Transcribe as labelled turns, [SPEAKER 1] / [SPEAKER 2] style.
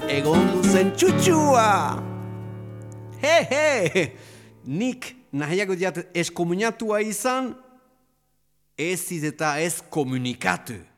[SPEAKER 1] egon duzen txutxua! He! Nik nahiago diat eskomuniatua izan, ez iz eta ez komunikatu.